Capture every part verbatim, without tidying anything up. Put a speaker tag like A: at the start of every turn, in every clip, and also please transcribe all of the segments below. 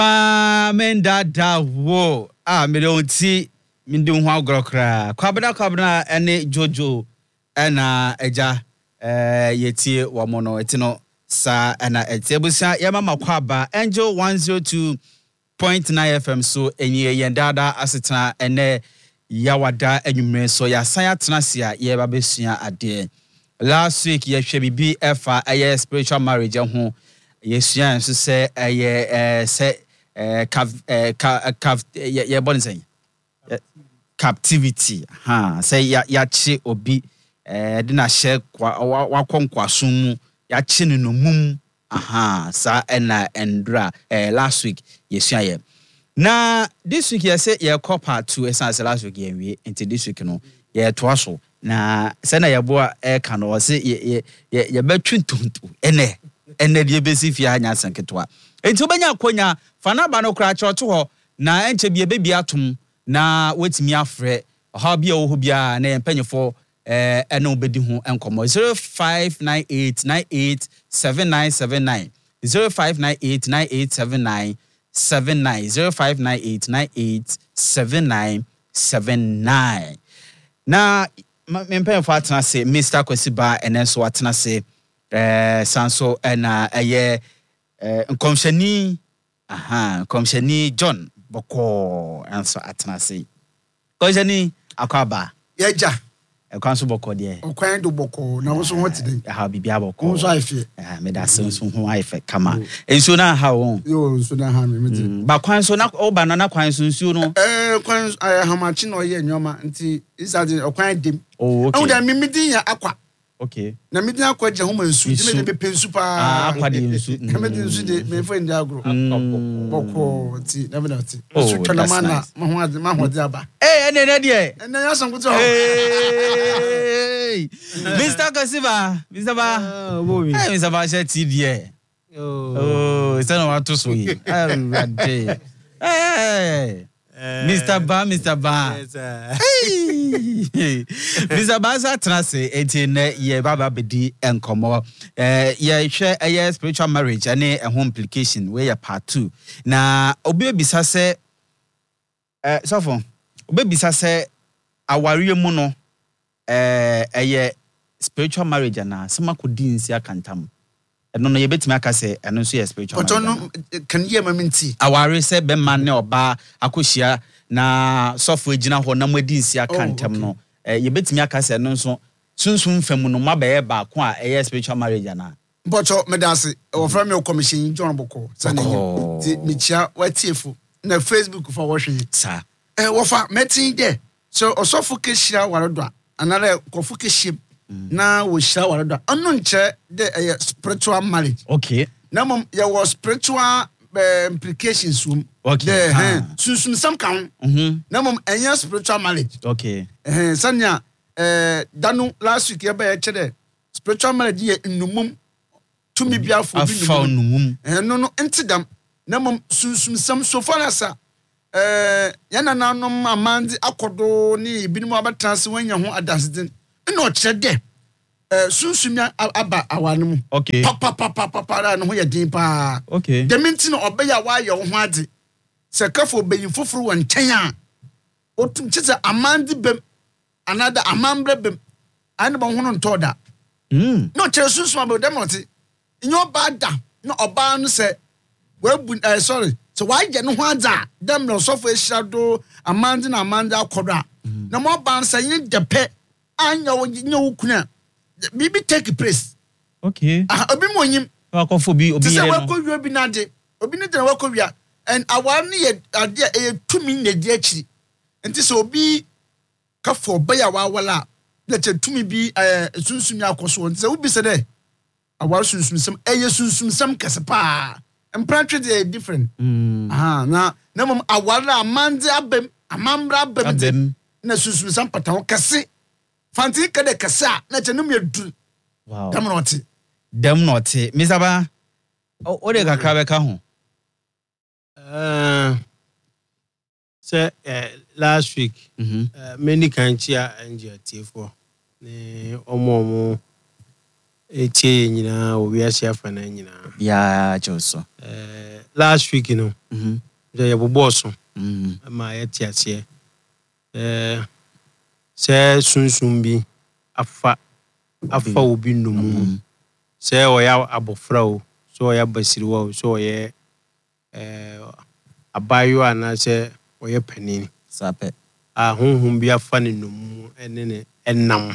A: Ah, men dada wo. Ah, me don't see me do ho agrokra. Kwabena kwabena ene Jojo ena eja eh yetie wo mo no etino sa ena etiebusa yema makwaba Angel one oh two point nine F M so enye yendada asetena ene yawada anwumre so ya san atena sia ye ba besua ade. Last week ye hwe bibi efa aye spiritual marriage ho yesua nso se aye eh se eh cav ye born say captivity ha say ya ya chi obi eh de na hye wakonkwaso mu ya chi ne no mum aha sa ena endra eh last week yesua ye na this week ye say ye part two essence last week ye we into this week no ye to aso na se na ye boa e ka no se ye ye ye betwintuntu ene ene de besi fi anya sanketwa enti obenya akonya fana ba no kra choto ho na enche bie bebi atom na wetimi afre ha bia wo ho bia na empanyefo eh ene obedi ho enkomo zero five nine eight nine eight seven nine seven nine zero five nine eight nine eight seven nine seven nine zero five nine eight nine eight seven nine seven nine. Na empanyefo atena se Mister Kwesiba ene so atena se eh sanso ena eye eh nkomshani aha nkomshani John Boko anso atena se nkomshani akwaba
B: yeja
A: ekwanso Boko de
B: okwan do Boko na wo so hoti den
A: ha bibia Boko
B: wo so afi
A: ah me da se so ho afi kama enso na ha wo
B: yo enso na ha me me
A: ba kwan so na oba na kwan so nsuo no
B: eh kwan hamachi na oye nyoma nti isade okwan dem
A: oh okay
B: and then me medin ya akwa
A: okay
B: na medin akwa je ho mansu de me de pensu pa
A: ah akwa de nsu
B: na medin nsu de me fo ndi agro Boko ti na me na ti
A: so
B: twana mana ma ho ade ma ho ade aba
A: eh ene ne de
B: ene ya sanku to
A: hey Mister Kwesiba Mister Ba
C: oh
A: eh Mister Ba she ti de oh oh se no wa to so yi eh eh Mister Ba Mister Ba hey Mister Ba sa trase enti ne ye baba bedi enkomo eh ye hwe eh spiritual marriage ane a home implication we ya part two na obi bisa se eh sofo obi bisa se aware mu no eh eh spiritual marriage na sama kodi nsi akantam eno no ye betimi aka se eno so ye spiritual
B: marriage but no can you maminti
A: aware se be man ne oba akohia na sofo ejina ho na mwadi nsi akantam no eh ye betimi aka se eno so sunsun fam no mabaye ba ko a eh spiritual marriage na
B: but me dase o fra me commission John Boko sane ti mi chia watiefu na Facebook for washing
A: sa
B: eh wo fa metin de so osofo ke hia waredo anara kofo ke hia na wo hia waredo anu nche de eh, spiritual marriage
A: okay
B: na mom ya was spiritual uh, implications um
A: okay
B: de eh sunsun sam kan
A: mhm
B: na mom enya spiritual marriage
A: okay
B: eh sanya eh danu last week ya ba ya chede spiritual marriage ye nnumum tumi biafo bi
A: nnumum
B: eh no no entidam na mom sunsun sam so far asa eh yana nanom amandi akodo ni binum abatrans wanya ho adasidin ina o chede eh sunsun aba awanum
A: okay
B: papa papa papa ra no ho ye din pa
A: okay
B: the minti no obeya wa ye ho ade se kafo beyin foforo won chen a otum cheze amandi bem another amambre bem ane bon ho no ntoda
A: mm
B: no chere sunsun aba demoti nyo bada no oba no se we uh, sorry so why je no ho adza dem no sofo ehirado amandi na amandi akodo na mo ban say yin depe anya wo nyo kuna bibi take place
A: okay
B: ah obi mo nyim
A: akofo bi obi
B: ye
A: no
B: se we ko wi obi na de obi ne de we ko wi and awan ne ye ade e tumi ne de akiri enti so obi ka fo baya wa wala na che tumi bi eh sunsumi akoso enti se obi se de awar sunsum sam eye sunsum sam kasepa emprantre de different
A: mm
B: ah na na mom awar na amande abem amambra abem
A: abem
B: na sunsum sam patawo kase fanti ka de kase na che no medu
A: wow
B: dem not
A: dem not Mister Ba o de kakra be ka ho
C: uh so uh, last week
A: mhm
C: uh, many kan chia N G T for ne omo omo etie nyina o wiase afana nyina
A: ya choso
C: eh last week no
A: mhm
C: je ye boboso
A: mhm
C: ma ye tiasie eh se sunsun bi afa afa obi numu se o ya abofra o so ya basiriwa o so ye eh abayo ana se o ye panini
A: sape
C: a honhom bi afa ne numu ene ne enam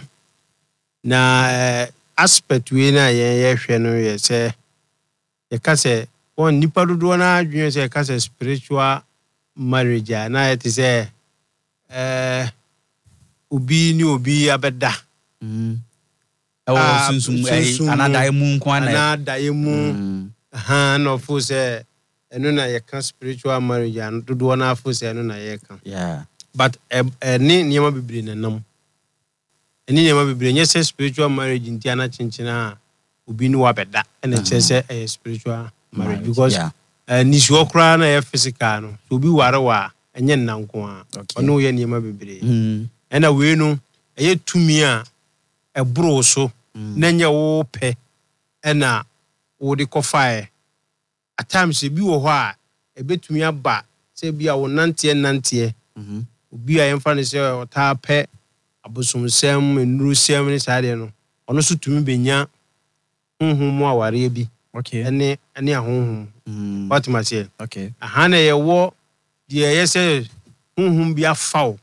C: na eh, aspect we na ye ye hwe no ye se ye ka se on nipa dodo na adwene se ye ka se spiritual marriage na ye te se eh obi ni obi abeda
A: mhm ewo sunsun eh anada emu nko na
C: anada emu ha no fo se eno na ye ka spiritual marriage an dodo na fo se eno na ye ka
A: yeah
C: but eh ni niema bibiri na nam eni niema bibiri nye se spiritual marriage nti ana chinchina obi ni wabeda ena che se eh spiritual marriage because eh ni so kra na ye physical no so obi ware wa enye nnanko a ono ye niema bibiri
A: mhm
C: ena we no eye tumi a ebro so na nye wo pe ena wo de kofae at times bi wo ho a ebetumi aba se bia wo nante nante
A: mhm
C: obi a yemfa ne se o ta pe abosomsem enurusem ne sade no ono so tumi benya honhom aware bi
A: okay
C: ene ene ahonhom
A: mhm
C: what ma say
A: okay
C: aha na ye wo de ye se honhom bi afaw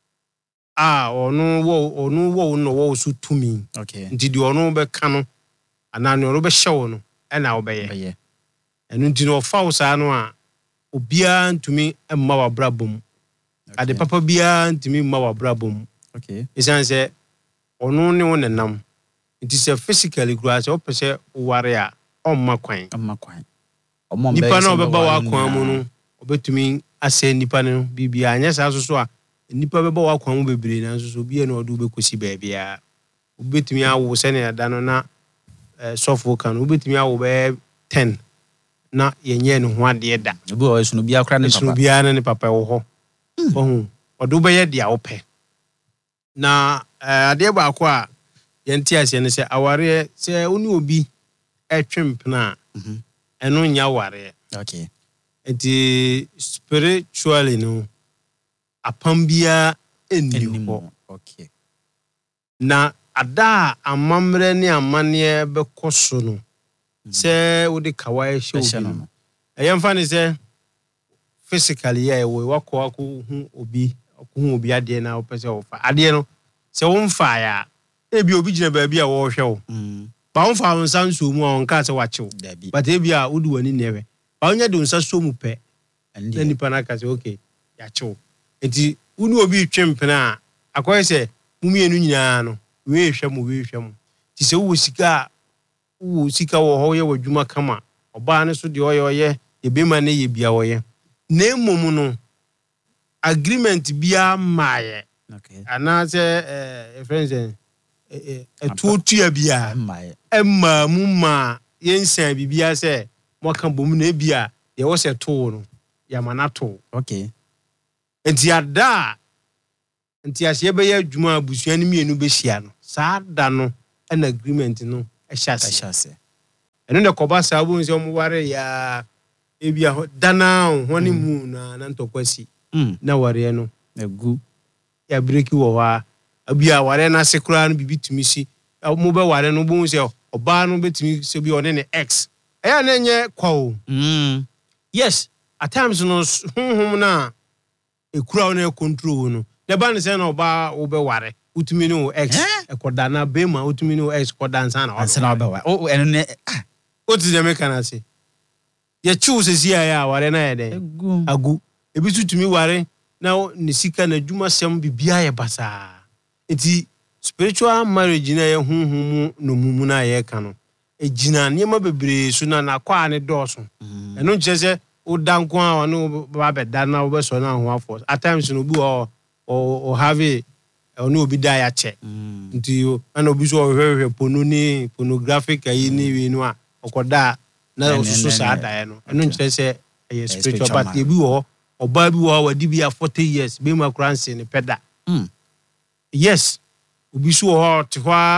C: ah ono wo ono wo no wo so tumi
A: okay
C: nti de ono be ka no ana ne ono be hyew no ena wo be ye
A: beye
C: eno nti no faw sa no a obia ntumi emma wabrabom ade papa bia ntumi mma wabrabom
A: okay
C: isan se ono ne wo nenam nti se physically kura se opese ware a omma kwan
A: amma kwan omo mbe
C: nipa na obeba wa kwan mu no obetumi ase nipa no bibia anya sa so so a nipa beba wa kwan mu bebre na so so bia na odu bekosi baabia obetumi awo se ne ada no na sofo kan obetumi awo be ten na yenye ne ho ade da
A: obi o sunu bia kra ne papa
C: sunu bia na ne papa wo ho ohu odu be ye dia wo pe na ade ba ko a yenti ase ne se aware se oni obi etwempena
A: mhm
C: eno nya ware
A: okay
C: enti spiritually no apambia enimo
A: okay
C: na ada amamre ne amane be koso no se wo de kawai she obi no eyemfa ne se physically yeah we wako wako hu obi hu obi ade na opese wo fa ade no se wo mfa ya ebi obi gina ba bi a wo hwe wo
A: mhm
C: ba wo mfa wonsa nso mu a wonka se wachew but ebi a wodi wani newe ba wonya de wonsa so mu pe na nipa na ka se okay ya chew enti woni obi twempena akoye se mumienu nyina no we hwe mu we hwe mu ti se wo sika wo sika wo ho ye wadwuma kama oba ne so de oye oye ebema ne ye bia oye na emom no agreement bia maaye
A: okay
C: ana se eh friends eh eh etuotua bia
A: maaye
C: emma mu ma yensan bibia se mo kan bom na bia ye wo se to no ya manato
A: okay
C: enti ada enti ase be ye adwuma abusua ne mienu be hia no saa da no an agreement no e hyase
A: ashase
C: eno ne koba saa bo nse mo ware ya ebia dana honi mu na na ntokwasi
A: mm
C: na ware no
A: egu
C: ya breki wo wa abia ware na sekura no bibi tumi si mo be ware no bo nse oba no betumi se bi one ne x eya na nye kwa o
A: mm
C: yes at times no honhom na ekura wo na control no the ban say na oba wo be ware utumi no x ekoda na be ma utumi no x koda nsa na
A: ansa na oba wa o eno ne
C: o ti je meka na se ye chiu se sia ya ware na ye de
A: egu
C: agu ebi tutumi ware na ne sika na dwuma sem bibia ye basa enti spiritual marriage na ye honhom no mumu na ye ka no ejina niema bebre so na na kwa ne doso eno nche se o danko a ono ba be da na wo be so na ho afo at times no bi o o have ono obi da ya che nti ana obi so hwehwe pono ni pornographic ayi ni wi no a okoda na so sa da no eno nche se e spiritual but e bi wo oba bi wo wadi bi a forty years be ma kranse ne peda
A: mm
C: yes obi so ho te ho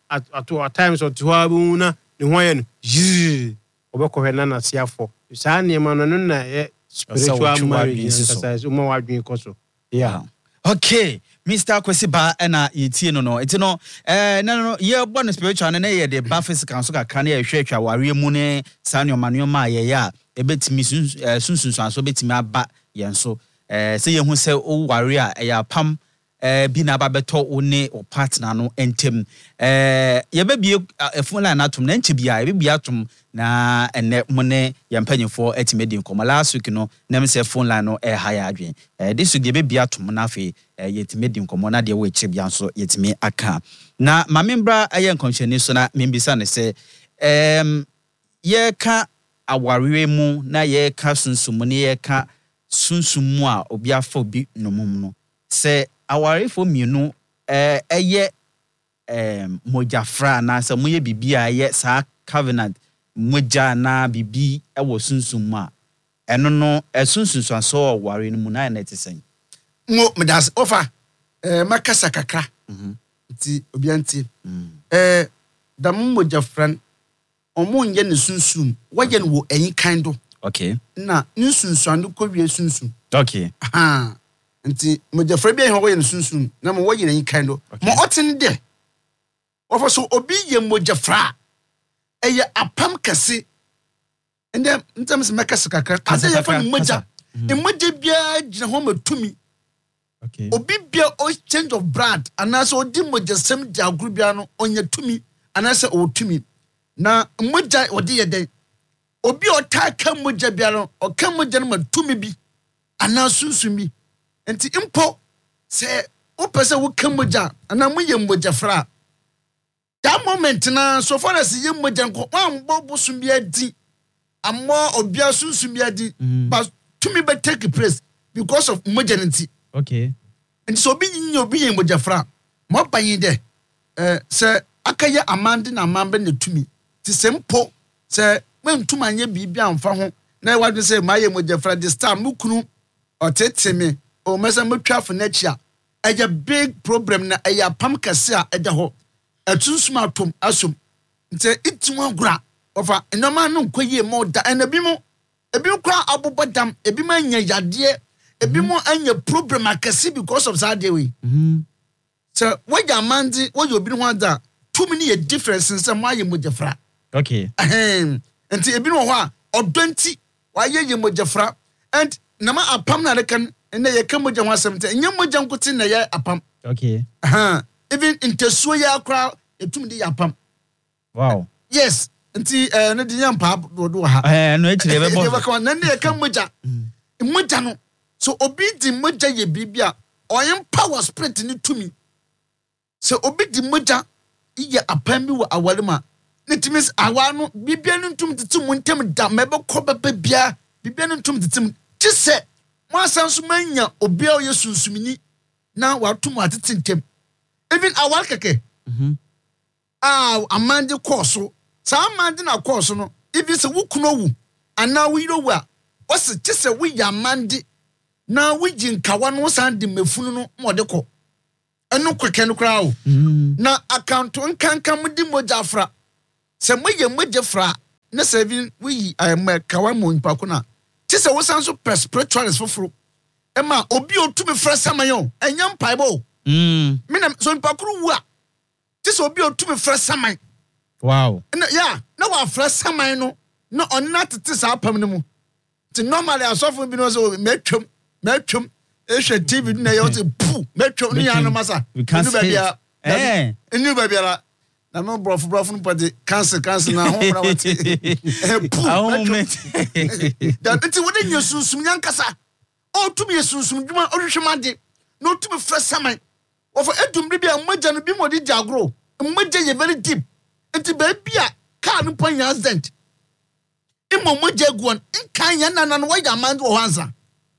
C: at at times or to abuna ne ho ye no yiri obekọ na na siafo saa ne ma no na ye spiritual marriage so mo wadwen koso yeah
A: okay Mister Kwesiba na yitie no no enti no eh na no ye bo no spiritual na ye de ba physical so ka na ye hwehwa ware mu ne saa ne omanyo ma ye ya ebetimi sunsunsun so betimi aba yen so eh se ye hu se o ware a ya pam eh bi na ba beto o ne o partner no entem eh ye be bie efun line atom na nche bia ye bia atom na ene mo ne ye mpanyefo etimedi nkomo last week no na me se phone line no e ha ya adwen eh this week ye be bia atom na afi ye timedi nkomo na de we che bia so ye timi aka na ma membra aye nkonhwani so na membisa ne se em ye ka awarewe mu na ye ka sunsumu ne ye ka sunsumu a obi afa obi no mum no se awarefo mienu eh eye em mojafra na se moye bibia ye sa covenant moja na bibi e wo sunsumu a eno no esunsunsu aso ware no mu na na etesen
B: mo medas ofa eh makasa kakra
A: mhm
B: ti obianti eh da mo mojafran omo nye ne sunsum waje no wo eyin kan do
A: okay
B: na nsunsu ando ko wie sunsum
A: okay
B: ha nti mojafra bi ho wo ye sunsum na mo waje eyin kan do mo otin de ofa so obi ye mojafra eye apam kase ende ntem se makasa kakra ade ye fa moja e moja bia gina ho matumi
A: okay
B: obi bia o change of blood anaso odi moja sem di agru bia no onya tumi anaso o tumi na moja odi ye den obi o ta ka moja bia no o ka moja no matumi bi anaso sumi enti impo se o pese wo ka moja ana mo ye moja fra that moment na so far as ye moja nko wan bobo sumi adi ammo obi asu sumi adi but tumi be take place because of moja nti
A: okay
B: and so be in your being with Jafra. More by ye there. Uh, sir, Akaya Amandi na Mambe ne to me. The same po, sir, when two man ye be beyond for home. Now, what you say, my with Jafra this time, Mukunu or Tete me or Messamukra for next year. A big problem na a pamka sea at the hole. A too smart to assume. Say it's one gra of a no man no quay more da and a bimo. A bim cry abu badam, a biman ya dear. Ebi mo anya problem akasi because of that day we.
A: Mhm.
B: So when your man di what you be one that too many a difference in some why you mojafra.
A: Okay.
B: Ahem. Enti ebi no ho a odonti why ye mojafra and na ma apam na rekan na ye kan moja ho asem te nya moja nkotin na ye apam.
A: Okay.
B: Aha. Even intesuo ya akra etum di apam.
A: Wow.
B: Yes. Enti eh na di nya mpa do do ha.
A: Eh no e chire be bo.
B: Ye ba na na ye kan moja. Moja no so obi di moja ye bibia oyen power spirit ni tumi so obi di moja iye apam bi wo awalema it means awa no bibia no tum titim ntem da mebe ko bebe bia bibia no tum titim tise mo asanso manya obi a ye sunsumini na watum atetintem even awal keke
A: mhm
B: ah amande course sa amande na course no if se wukuno wu ana wi ro wa wose tise wi ya amande na wujin kawa no san de mefunu no mode ko enu kweke no kra o na account nkanka mudi moja fra se moye moja fra na seven we am kawa mo npa ko na ti se wo san so spiritualist foforo e ma obi otumi fra samayo enyam paibo
A: mm
B: me na so npa kru wu a ti se obi otumi fra samay
A: wow
B: na ya na wa fra samay no na onna tete sa apam no mu ti normally asofo bi no so metwam metwam ehwe T V na yo te pu metwam ni anu masa
A: we can't say eh
B: enu ba biara na no brof brof no pode cancer cancer na ho bra wate eh pu metwam da nti wode nyesunsum nyankasa o tumi yesunsum dwuma o hwehwemade na o tumi fra saman o fa edum bia mogya no bi modi jagro mogya ye very deep nti ba bia car no pon accident imo mogya guon nkan ya na na no wa man wo hansa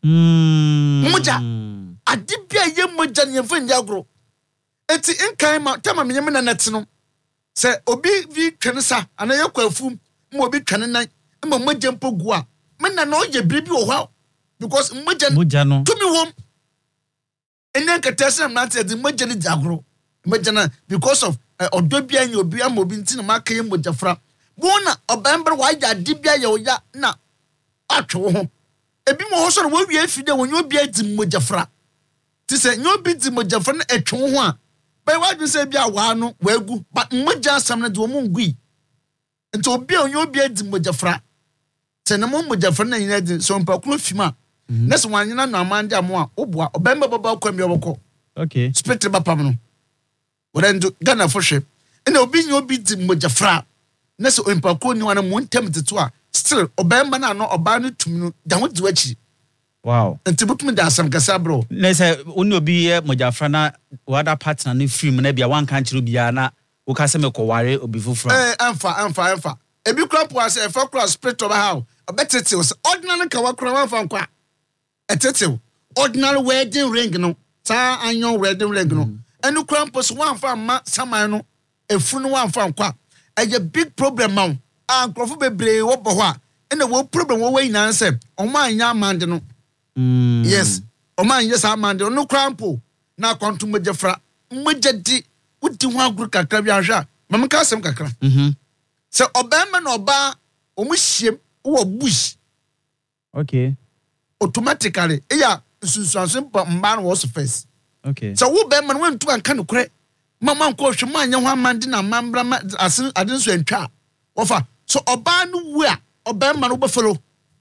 A: mm
B: moja adibia ye moja ne yefan jagro eti nkan ma tema me yem na net no se obi vi twensa ana ye kwafum mo obi twene nan ma moja mpogu a me na no ye biribi wo hwa because moja
A: moja no
B: to me wom enen ka tese na te di moja ni jagro moja na because of odo bia nya obi am obi nti na maka ye mogyafra bona obember wa ya di bia ye oya na atwe ho ebi mo ho so no wo wie afide wonyo obi adi mogyafra ti se nyo obi di mogyafra na atwe ho a bai wa dun se bia wa no wagu but mogya asam na de wo mungui nti obi onyo obi adi mogyafra se na mo mogyafra na nyina di so mpakuro fima na so wanyina na amande amo a oboa obember baba kwami oboko
A: okay
B: spirit bapam no Orendo Ghana for ship. And obi nyo bi di mogyafra. Na se impako ni wana mo ntem teto a still obemba na no oba no tumi no da ho di wachi.
A: Wow.
B: Enti butum da asam kasa bro.
A: Na se oni obi ye mogyafra na wada partner ne film na bia wan kan chiro bia na wo ka se me ko ware obi fufura.
B: Eh amfa amfa amfa. Ebi kra po ase e fa kra spirit of how. Obetete o ordinary ka wa kra wan fa nkwa. Etete ordinary wedding ring no. Ta anyo wedding ring no. Enu krampus one fa ma saman no efunu one fa nkwa eye big problem ma ankrofo bebre wo bo ho a ene wo problem wo we nyina nse omo anya amande no
A: mm.
B: yes omo anya sa amande no krampo na kwantu mogyafra mogyadi wudi ho aguru kakra bi ahwa mam ka asem kakra
A: mhm
B: se obemma na oba omo hiem wo bush
A: okay
B: automatically eya sunsuanso mba no was first.
A: Okay.
B: So wo be man wen tu anka no kure. Mama nko hwe ma anya ho amande na mambra asen aden so antwa. Wofa so oba no wu a oba man wo befolo.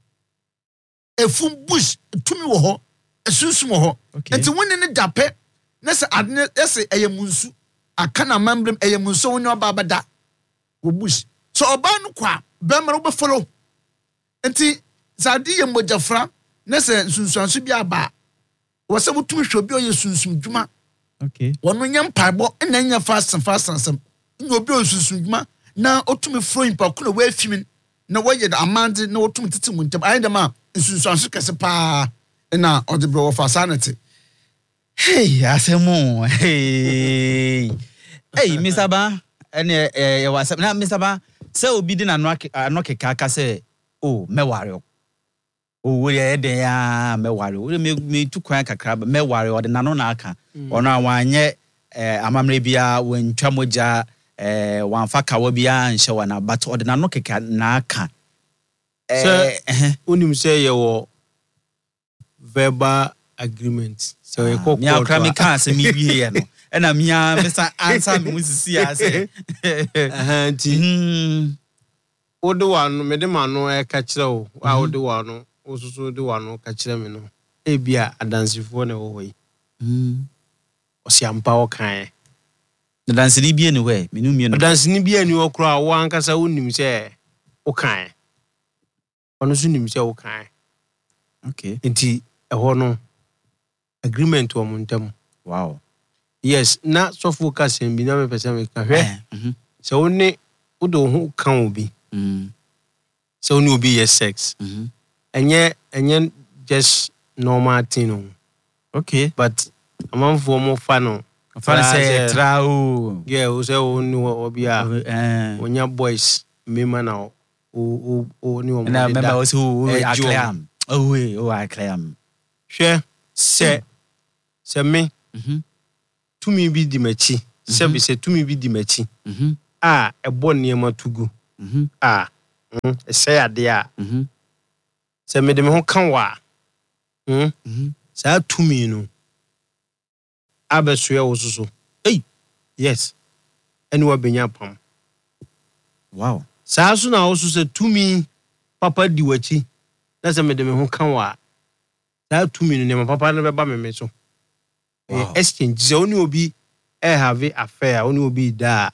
B: Efum bush tumi wo ho, esunsum wo ho. Enti woni ne dape na se adne ese eyemunsu aka na mambra eyemunso woni oba bada wo bush. So oba no kwa be man wo befolo. Enti zadi ye mogyafra na se sunsuanso bi aba wasa mutum hwe oye sunsum dwuma
A: okay
B: wono nyam paibo na nya fast fast asem nya obi osunsum dwuma na otumi fro impa ko na wa afimin na woye da amande na otumi tete mu ntam ayenda ma nsunsuanso kese pa na odebro of sanity
A: hey asemu hey hey Mister Ba ene e wasa na Mister Ba se obi di na no keka aka se oh meware o we ye den ya meware o me me tu kwan kakra meware o de nano na aka ono awanye eh amamre bia wantwa mogya eh wanfa kawa bia nhye wana but o de nano keka na aka
C: eh onim say ye wo verbal agreement so ye kokko
A: mi akra mi ka se mi wie ye no e na mi a Mister answer me musisi ase
C: eh nti ode wanu me de manu e ka kire wo a ode wanu osusu de wanu ka kire me no e bia adansifo na wo hoyi
A: mm
C: osiampa wo kan
A: na dansini bia ni we menu mi no
C: dansini bia ni wo kra wo ankasa wonim se wo kan ono su nim se wo kan
A: okay
C: nti e ho no agreement wo muntam
A: wow
C: yes na so focus bi na me pese me ka hwe
A: mhm
C: se woni wo do ho kan obi
A: mm
C: se woni obi yes sex
A: mhm
C: enye enye just normal thing
A: okay
C: but amanfo mo fa no
A: fa say trao
C: yeah o say woni obi a
A: eh
C: onya boys mema na o o o ni o
A: na member o say o acclaim oh we o acclaim
C: hwe se se me
A: mhm
C: tumi bi di machi se bi se tumi bi di machi
A: mhm
C: a ebo niema tugu
A: mhm
C: a mhm e say ade a
A: mhm
C: se me de me ho kan wa mhm
A: mhm
C: sa tumi no abesoe wo soso eh yes eni wa benya pam
A: wow
C: sa so na wo soso tumi papa di wachi na se me de me ho kan wa sa tumi no ne papa no be ba me me so
A: wow.
C: exchange so oni obi e have affair oni obi da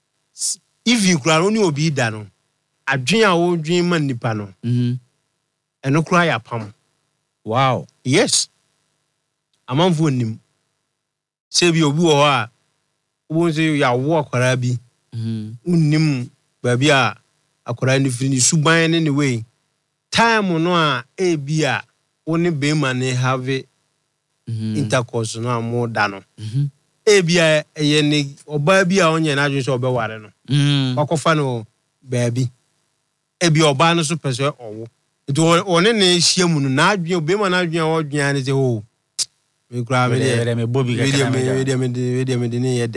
C: if you kura oni obi da no adwen a wo dwen man nipa no
A: mhm
C: eno kura ya pam
A: wow
C: yes amanfo nim se bi obi wo a wo se ya wo akwara bi
A: mhm
C: unnim ba bi a akwara ni firi ni suban ne ne way time no a e bi a woni be man ne have
A: mhm
C: intercourse no amo da no
A: mhm
C: e bi a ye ne oba bi a onye na adwen se obeware no
A: mhm
C: wakofa no ba bi e bi oba no so pese owo to one ne hia mu no na adwen obe man na adwen a odwen ne se ho me kura me de
A: me bobi
C: me de
A: kakra
C: me de me de me de me de ne ye de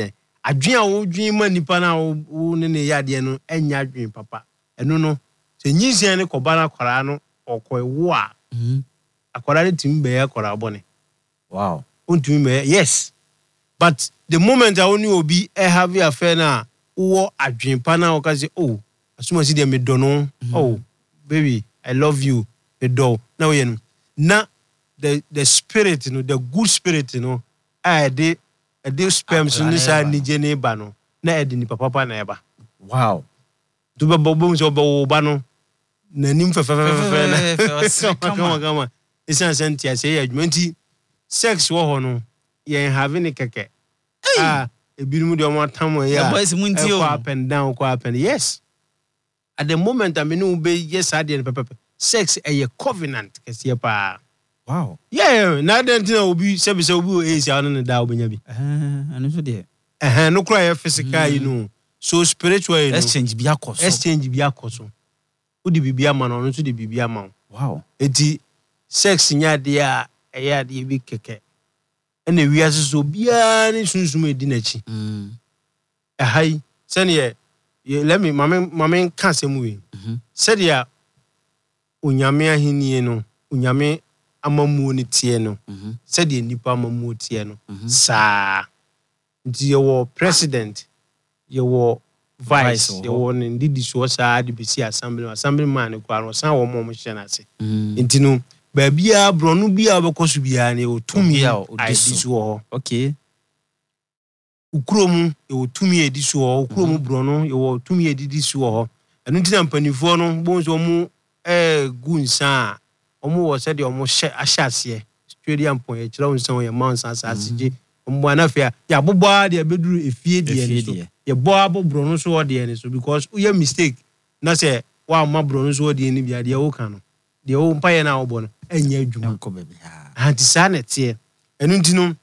C: adwen a wo dwen ma nipa na wo ne ne yade no enya adwen papa eno no se nyinsia ne koba na kwara no okoewo a
A: Mhm.
C: akwara ne timi be ya kwara bone
A: Wow.
C: untumi be yes but the moment I only obi e have affair na wo adwen pa na wo ka say oh asuma si de me do no oh baby I love you me do na we no na the the spirit no the good spirit no I dey e dey sperm so ni sa ni je ne ba no na e de ni papa pa na e ba
A: Wow.
C: to be bobo so bo ba no na nim fe fe fe fe na
A: Fe-
C: come on come on it's an sentia say adwumenti sex wo ho no ye have ni keke ah e bi mu de o matam ya
A: The boys munti o.
C: go up and down go up and yes at the moment I mean be yes I dey papa sex a covenant kese pa
A: Wow.
C: yeah na den tin obi se be se obi o e sia no da obenya bi
A: Eh, anu so de.
C: eh no cry physical you know so spiritual you know
A: Exchange bi akoso.
C: exchange bi akoso udi bibia ma no no so de bibia ma
A: Wow.
C: eti sex nya de a eya de bi keke ena wiase so bia ni sunsum edi na chi
A: Mm.
C: ehai sene ye let me mama mama kan semu wi
A: Mhm.
C: said ya onyame ahini no onyame amamu ni tie no
A: Mhm.
C: said ya nipa amamu tie no
A: Mhm.
C: sa nti ye wo president ye wo
A: Vice
C: vice
A: wɔ
C: ye
A: hɔ.
C: wo ne ndidi so sa de besi assembly assembly man ne kwa no san wo mo mo hye na se
A: Mm.
C: nti no ba bia bronu bia obekɔso bia ne otumi
A: Obi a
C: a
A: odi
C: odi
A: so.
C: so wɔ hɔ
A: Okay.
C: ukromu e otumi edi so wɔ hɔ ukromu bronu ye wo otumi edidi so wɔ hɔ ɛno nti na mpanifo no bo nso mo eh gu nsa a ɔmo wɔ sɛ de ɔmo hyɛ ahyɛ aseɛ stadium point e kyerɛ nsa yɛ man nsa asase gye ɔmo ana fia ya bobɔ de abeduru efie de
A: Efie
C: ne so
A: deɛ.
C: ye bɔ abo bronu so wɔ de ne so because uye mistake na sɛ wa ma bronu so wɔ de ne bia de wo ka no de wo mpa yɛ na wo bɔ no enya adwuma
A: Enko baby. Ha.
C: anti saa na ɛteɛ ɛno nti no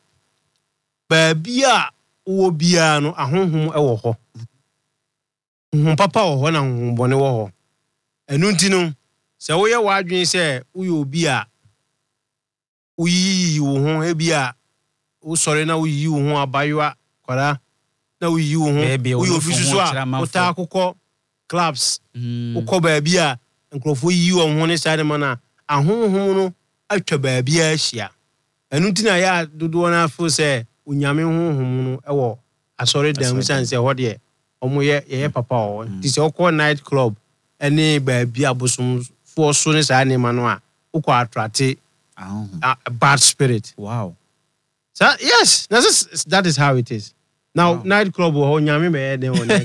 C: baabi a wɔ biara no ahonhom ɛwɔ hɔ honhom papa wɔ hɔ na honhom bɔne wɔ hɔ ɛno nti no sɛ woyɛ w'adwene sɛ woyɛ obi a woyiyi wo ho ebi a wosɔre na woyiyi wo ho abayewa kwara na woyiyi wo ho
A: Baabi a
C: woyɛ
A: wɔno
C: obi
A: fo
C: soso
A: ho
C: a
A: kyerɛ amanfoɔ.
C: wotaa akokɔ clubs
A: Mm.
C: wokɔ baabi a nkurɔfoɔ yiyi wɔn ho ne saa de ma no a ahonhom no atwa baabi a ahyia ɛno nti na yɛ a dodoɔ no afo sɛ onyame honhom no ɛwɔ asɔre dan mu sane sɛ hɔ deɛ ɔmo yɛ yɛyɛ papa wɔ hɔ nti sɛ wokɔ night club ɛne baabi abosomfoɔ so ne saa nneɛma no a wokɔ atrate
A: Ahonhom.
C: a a bad spirit
A: Wow.
C: so yes that is, that is how it is now
A: Wow.
C: night club wɔ hɔ onyame bɛyɛ den wɔ night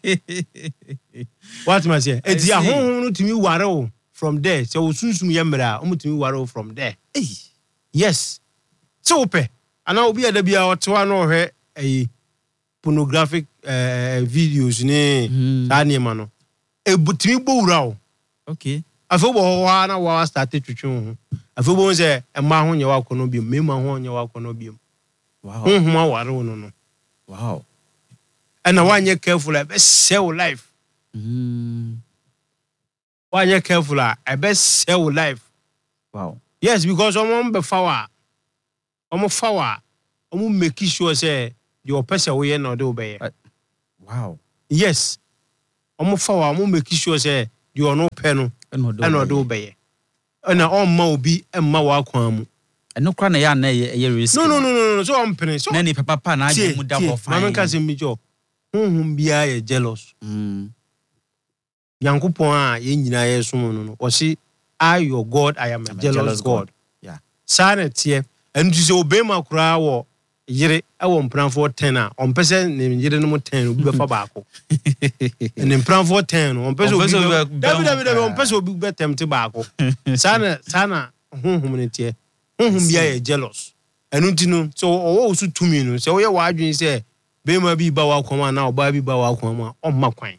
C: club what must say
A: I
C: eti
A: see.
C: ahonhom no tumi ware wo from there sɛ wo sunsum yɛ mmerɛ a ɔmo tumi ware wo from there
A: Hey.
C: yes sɛ wopɛ anaa obi a da bia ɔtewa na ɔhwɛ ɛyi pornographic uh, videos ne
A: Mm.
C: saa nneɛma no ebu tumi bɔ wura wo
A: Okay.
C: afei wobɔ hɔ hɔ a na waa start twitwe wo ho afei wobɛhu sɛ ɛma ho nyɛ wakɔnɔ biom mmarima ho nyɛ wakɔnɔ biom
A: Wow.
C: honhom aware wo no no
A: Wow.
C: ɛna woanyɛ careful a ɛbɛsɛ wo life
A: Mm.
C: woanyɛ careful a ɛbɛsɛ wo life
A: Wow.
C: yes because ɔmo bɛfa wo a ɔmo fa wo a ɔmo make sure sɛ deɛ ɔpɛ sɛ woyɛ na ɔde wo bɛyɛ
A: Wow.
C: yes ɔmo fa wo a ɔmo make sure sɛ deɛ ɔno pɛ no
A: Ɛna ɔde
C: ɛna ɔde wo bɛyɛ ɛna ɔmma obi ɛmma w'akwan mu
A: Ɛno kora na yɛ ana ɛyɛ ɛyɛ risk.
C: no no no no no so ɔmpene so
A: Na ni papa pa na
C: tie
A: agye mu da
C: tie
A: hɔ fine.
C: maame nka sɛ mi jɔ honhom biara yɛ jealous
A: Mm.
C: nyankopɔn a yɛn nyinaa yɛ som no no ɔse I your God I am a
A: I'm a
C: jealous,
A: jealous God.
C: God
A: Yeah.
C: saa na teɛ ɛno nti sɛ obɛma koraa wɔ yere ɛwɔ mpranfoɔ ten a ɔmpɛ sɛ ne yere no mu ten no obi bɛfa baako ne mpranfoɔ ten no ɔmpɛ sɛ
A: Ɔmpɛ
C: obi
A: sɛ obi
C: bɛ
A: bɛ-
C: dabi dabi dabi
A: bɛn ho
C: ɔmpɛ sɛ obi bɛtɛmte baako saa na saa na honhom no teɛ honhom biara yɛ jealous ɛno nti no sɛ ɔwɔ wo so tumi no sɛ woyɛ w'adwene sɛ bɛrima bi ba w'akɔm a na ɔbaa bi ba w'akɔm a ɔmma kwan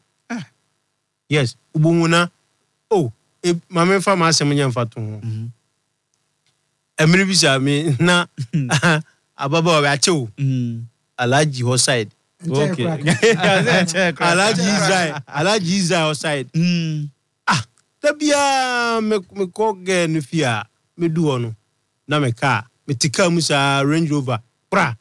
C: yes wobɛhu na o e- ma memfa m'asɛm nyɛ mfa to ho
A: Mhm.
C: ɛmere bi sa me na ababaawa bɛ akyɛw
A: Mm.
C: alagye hɔ side
A: Okay.
C: alagye israel alagye israel hɔ side
A: Mm.
C: da biaa me- mekɔ gɛ no fie a medu hɔ no na meka a mete kaa mu saa range rover pra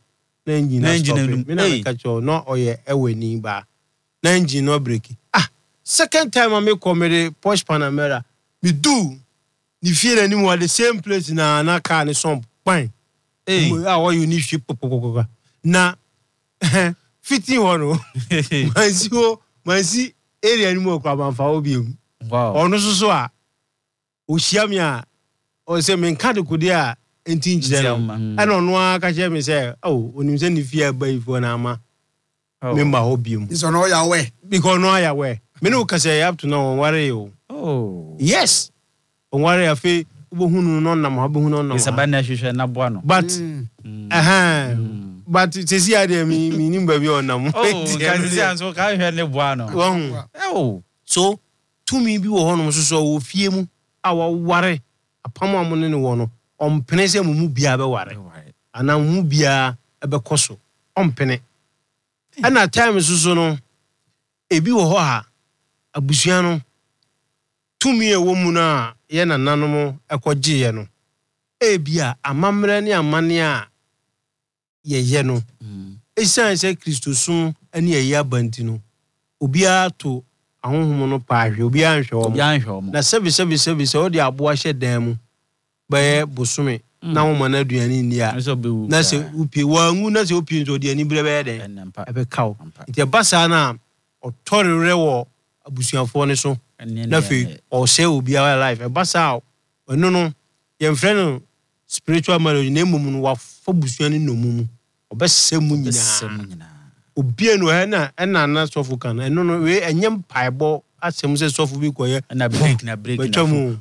C: na engine
A: Na
C: na
A: engine
C: stop
A: num.
C: me na
A: Hey.
C: me catch you no oye ewe ni ba na engine no break ah second time I make come the Porsche Panamera me do ni fie na ni mo the same place na na car ni some pan
A: Hey.
C: ah what you need ship kokokoko na fitting one mansi o mansi area ni mo kwa banfa obi em
A: Wow.
C: ono so so a o hia me a o se me nka de kodi a enti njire no
A: Mm.
C: ana ono aka che me se oh onim se ni fie ba ifo na ama
A: Oh.
C: me mba obi em
B: This one all your way.
C: because no aya we me no ka say up to now worry o
A: Oh.
C: yes on worry afi ubohunu no nam ubohunu no
A: It's a bad hwehwe na boa no.
C: but
B: Mm.
C: aha but se si ade mi mi nim ba bi on nam
A: Oh, kan si anso ka hwehwe ne boa no.
C: Wahun.
A: Oh.
C: So tumi bi wo honom so so wo fie mu a wo ware apam amone ne wo no ompene se mu mu bia be ware ana mu bia e be koso ompene ana time so so no ebi wo ho ha abusua no tumi e wo mu na ye nananom ekogye ye no e bia amamre ne amane a ye ye no esan se Kristosum ane ye abanti no obia to ahonhom no paahwe obi anhwe wo
A: Obi anhwe wo.
C: na sebi sebi sebi se odi aboa hye dan mu be bosome na wo mana aduane ni a
A: So be wu.
C: na se upie wangu na se upie nso odi ani bere be den
A: Enempa.
C: ebe kawo nti basa na otorere wo abusuafo ne so na fe o se obi our life basa ono no ye mfre no spiritual marriage na emum no wa fa busuane no mumu obesemu nyina
A: Semu nyina.
C: obie no he na na na sofu kan eno no we enyem paebo asem se sofu bi koye
A: Na break na break na.
C: betwamu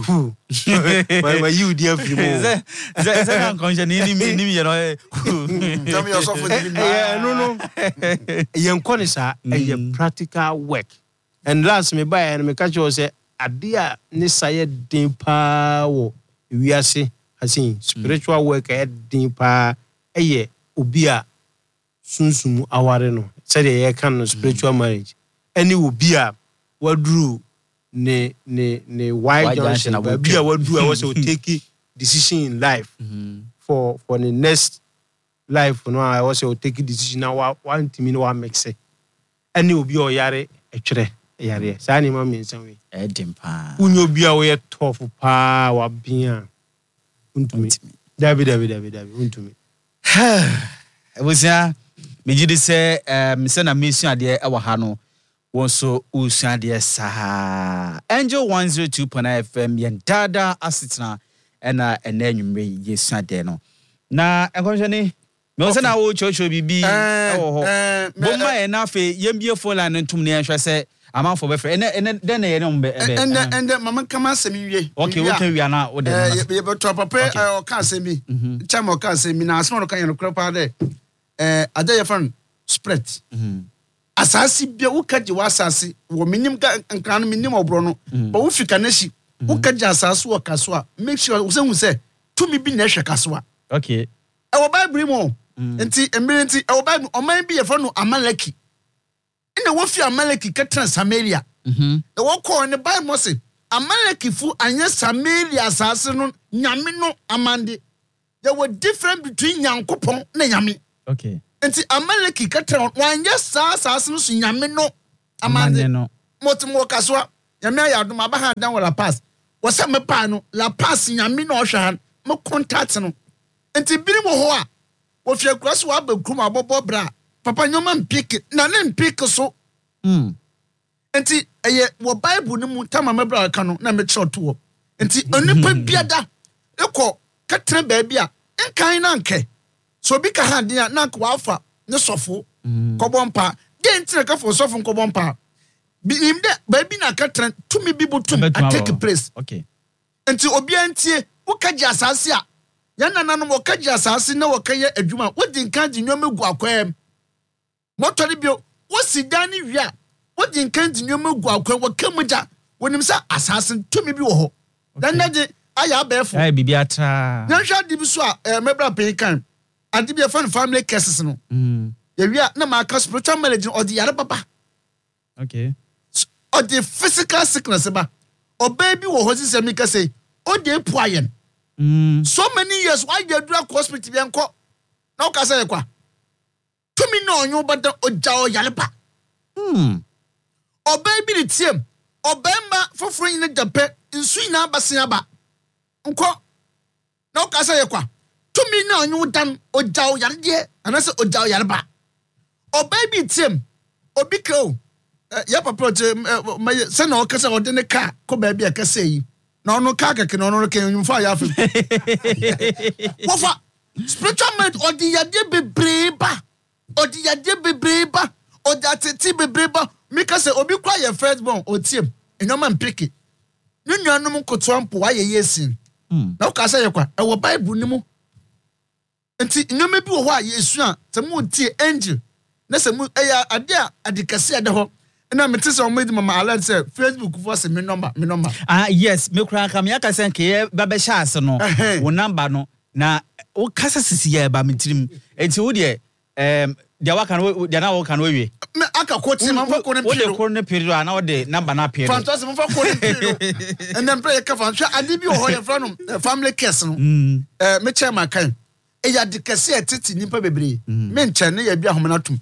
C: my my you dear free mo
A: Ze ze ze na konje ni ni ni ye no.
B: Tell me yourself for the
C: eh no no yen kone sa eh practical work and last me buy and me catch you say ade a ne saye din pa wo wiase asin spiritual work eh din pa eh obi a sunsumu aware no say dey can no spiritual marriage any obi a wadru ne ne ne wide junction obi a wadru a was take decision in life for for the next life no I was take decision now one team no one make say any obi o yare etwere yare say ani ma me nsanwe
A: E dimpa.
C: unyo obi a we tough pa wa bia untumi David David David David untumi
A: Ebusia mejidi se em se na mesu ade e wa ha no won so usu ade sa Angel one oh two point nine F M yen dada asitna ena ena nwumre yesu ade no na enkonhwe ni me se na wo chocho bibi e wo ho bomma e na fe yembie phone line ntum ne enhwe se amanfo be fre ene ene den na ye no be
B: and and mama kama asemi wie.
A: okay we can we are na wo de
B: Eh ye be to papa o ka asemi. Chama o ka asemi na asema no kan ye no kra pa de. Eh ada ye fan spread.
A: Mhm.
B: Asasi bia wo kaje wa asasi wo minim ka nkran no minim obro no. Ba wo fika na shi. Wo kaje asasi wo kaso a make sure wo se hu se tumi bi na hwe kaso a.
A: Okay.
B: E wo Bible mo. Enti emire enti e wo Bible o man bi ye fa no Amaleki. Ina wo fi Amaleki ka tran Samaria.
A: Mhm.
B: E wo ko ne Bible say Amaleki fu anya Samaria asase no nyame no amande. There were different between Nyankopon na nyame.
A: Okay.
B: Enti Amaleki ka tran wanya sa asase no so nyame no amande.
A: no.
B: Motimo kaswa nyame ayadom abaha dan wala pass. Wo se me pa no la pass nyame no ohwa me contact no. Enti biri mo ho a wo fi akura so abakum abobo bra. Papa nyoma mpike na ne mpike so.
A: Mm.
B: Enti eye wo Bible ni mu tama mebra ka no na me chot wo. Enti onipa biada ekọ katre ba bia enkan na nke. So bi ka hande a na kwa afa ne sofo. Kobompa de ntire ka fo sofo kobompa. Bi imde ba bi na katre tumi bi butum a take place.
A: Okay.
B: Enti obi antie wo kaji asase a ya nananom wo kaji asase na wo kaye adwuma wo di nkan di nyoma gu akwam. Motori bio wo sidani wi a wo di nkan di nyoma gu akwam wo kamuja wonim sa asase tumi bi wo ho. Dan naje aya abefo.
A: Ai bibia tra.
B: Nya hwa di bi so a mebra pay kan. Ade bi fan family cases no.
A: Mm.
B: Ya wi a na ma ka spiritual marriage or the yare baba.
A: Okay.
B: Or the physical sickness ba. O baby wo ho sise mi ka say o de pu ayen.
A: Mm.
B: So many years why you do a hospital bi enko. Na o ka say kwa. tumi na onyo bada ogya o yaleba
A: Hmm.
B: Obey bi the team. Obemba for free in the Japan in Swina Basiaba. Unko no Casa Yakwa. To me now, you done Ojao Yardia, and I said Ojao Yarba. Obey bi team. Obiko. Yapa project, my son or Casa or then a car, come baby, I can say. No, no car can honor can fire. What spiritual man or the Yadia be breba or the Yadia be breba or that tea be breba. Mika say obi kwa your first born o team enyo man pick it nu nuanom kotoampo wa ye yesin na ka say kwa e wo bible ni mu enti nyoma bi wo ho a yesu a temu tie angel na se mu eya ade a adikase ade ho na mete se o medi mama alert say Facebook for say me number me number
A: Ah yes, me kura ka me aka sen ke ba be sha ase no wo number no na wo kasa sisi ya ba metirim enti wo de em dia waka no dia na wo kan wo wie
B: me aka quote man for quote
A: wo de ko ne period ana wo de number na period
B: fantasy man for quote period and then pray ka fan sha ade bi wo ho ye fra no family case no eh me chairman kan e ya de kase etiti nipa bebre me nche ne ya bi ahomana tum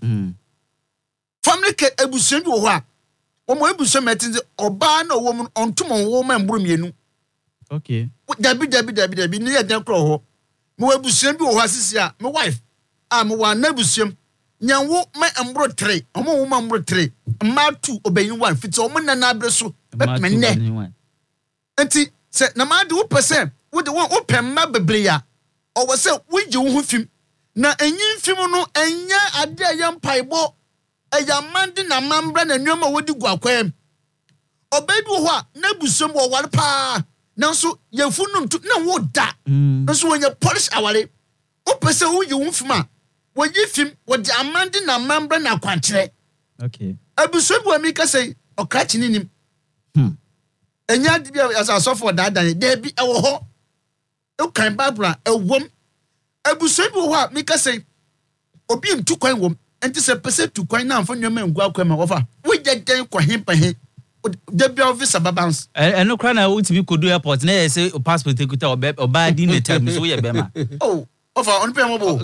B: family case ebusuan bi wo ho a wo mo ebusuan metin oba na wo mo ontum wo ma mburu mienu
A: okay
B: dabi dabi dabi dabi ne ya den kro ho mo ebusuan bi wo ho asisi a me wife a me wa na ebusuan nyanwo ma mbro tre omo wo ma mbro tre ma tu obeyin one fiti omo na na abre so me ne enti se na ma de wo percent wo de wo opem ma bebre ya o wo se wo ji wo fim na enyin fim no enya ade ayam paibo eya mande na mambra na nwoma wodi gu akwam obebi wo a na busom wo ware pa nanso yefunu na wo da nso wo nya polish aware o pese wo yi wo fim a wo yi fim wo de amande na mambra na kwantre
A: okay
B: abusom wo mi ka sei o ka chini nim hm enya di as asofo da dan de bi e wo ho o kan babra e wom abusom wo a mi ka sei obi ntu kwan wom enti se pese tu kwan na amfa nwoma ngu akwama wofa wo gegen kwa hempa he de bi officer babans
A: e no kra na wo tibi kodu airport na ye say passport ekuta oba di ne time so ye bema
B: oh ofa on pe mo bo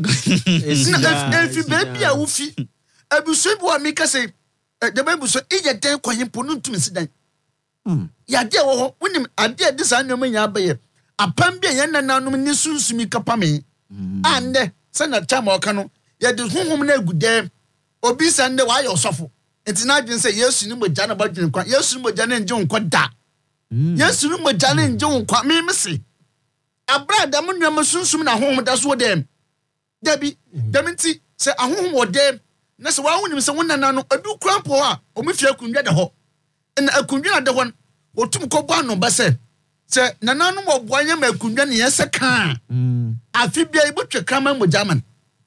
B: na if baby a wo fi abuso bi wa mi ka say de ba abuso e gegen kwa hempo no ntumi sidan hmm ya de wo ho wonim ade de sa nwoma nya abaye apam bi ye nananom ni sunsumi kapame ande se na chama okano ya de honhom na agude obi sande wa ya osofo enti na adwen se Yesu ni mogya na badwen kwa Yesu ni mogya na nje nkwa da Yesu ni mogya na nje nkwa me mese abrada mo nwa sunsum na honhom da so dem dabi dementi se ahonhom wo dem na se wa wonim se wonana no adu krampo a omufi akunwa da ho na akunwa na da ho otum ko bo ano ba se se nananu mo boanya ma akunwa ne yese kan afi bia ibotwe krama mogya man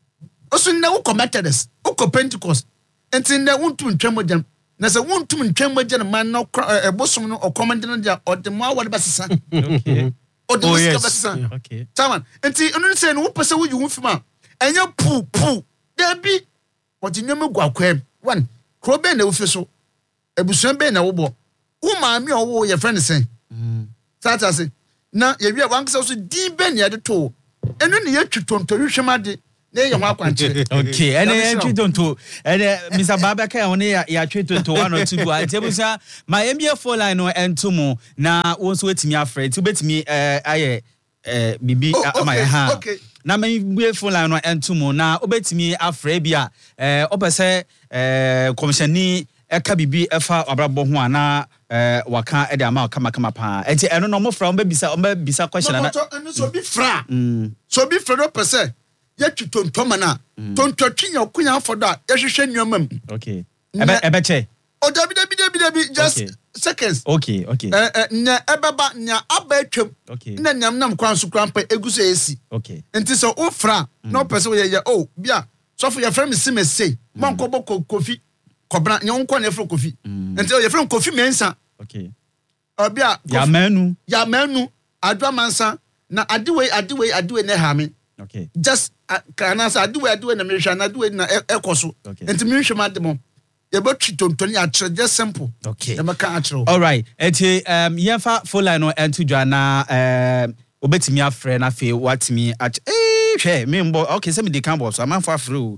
B: oso na wo commenters wo Pentecost enti na wontum ntwam mogya na se wontum ntwam mogya man no ebosom no okomende no dia odemo awade basesa okay odemo ska basesa
A: okay
B: taman enti onu se no wo pese wo yi wo fima enya pu pu dabi odinwem gu akwam one krobe na wo fi so ebusuan be na wo bo wo maami owo ye friend sen mm tata se na ye wi wankasa so din be na ye de to enu ne ye twutonto hwemade ne ye ho akwanche
A: okay ene ye twutonto ene Mister Baba kai woni ya twutonto one or two go antebusa my M B A four line no entomo na wonso wetimi afre ti betimi eh aye eh bibi amaye ha na me M four line no entomo na obetimi afre bia eh opese eh komishani eka bibi efa abrabo ho ana eh waka e de ama kama kama pa enti eno no mo fra o bisa o bisa question na
B: so bi fra so bi fra do pese ya twutontoma na tontwatwinya okunya afodo a ya hwehwe nnuamam
A: okay ebe ebe che
B: o dabi dabi dabi dabi just seconds
A: okay okay
B: eh eh nya ebeba nya aba atwam
A: okay
B: na nyam nam kwan so krampa eguso esi
A: okay
B: enti so o fra no pese we ye oh bia so for your friend si me say mon ko boko kofi kobra nya won ko na fro kofi enti your friend kofi mensa
A: okay
B: obia
A: ya manu
B: ya manu adwa mansa na adiwe adiwe adiwe na ha me
A: okay
B: just kana sa adiwe adiwe na mehwa na adiwe na ekoso enti mehwa ma demo ye bo twitontoni a chere just simple
A: okay
B: ye maka a chere
A: all right enti um yefa full line no ento dwa na um obetimi afre na fe watimi a eh hwe me mbo okay se me de kan bo so amanfo afre o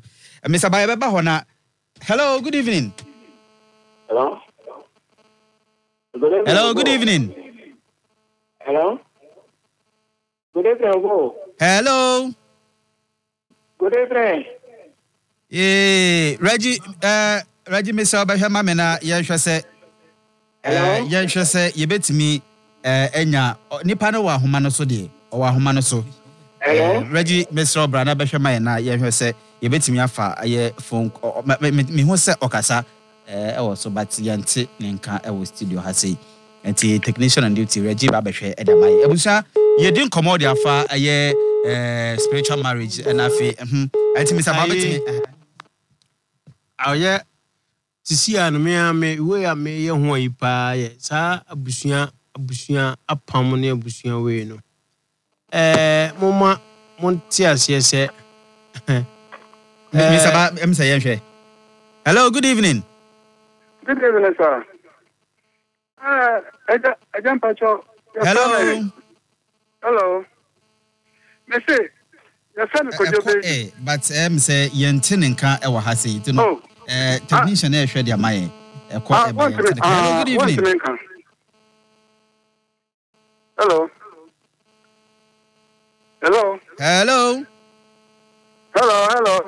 A: Mister Bayabeba Hona. Hello, good evening.
D: Hello? Good evening.
A: Hello, good evening.
D: Hello? Good evening, Ogo.
A: Hello.
D: Good evening.
A: Eh, Reggie, uh, Reggie, Mister Obahama Mena, Yansha say,
D: Hello?
A: Yansha say, you bet me, uh, Enya, Nipano wa Humano so de, or Humano so.
D: Hello?
A: Reggie, Mister Obrana Bashama, and I, Yansha say, you bet me afa, a phone, me who say Okasa, eh, also, but Yanti, Ninka, I was studio has say, and the technician on duty, Reggie Babashe, Edamai. Ebusa, you didn't come out there for a year, uh, spiritual marriage, and I feel, hm, I think Mister Babati.
C: Aye, sisi a no me ame we a me ye ho yi pa ye sa abusua abusua apam ne abusua we no eh moma monti ase se
A: Mister Ba em say yenhwe. Hello, good evening.
D: Good evening, sir. Ah, uh, I jump at your.
A: Hello.
D: Hello. Monsieur, your son could you be?
A: Eh, but em say yente nka e wa ha sei tu no. Eh, technician e hwe dia mai. E ko e ba. Hello, good evening.
D: Hello. Hello.
A: Hello.
D: Hello, hello.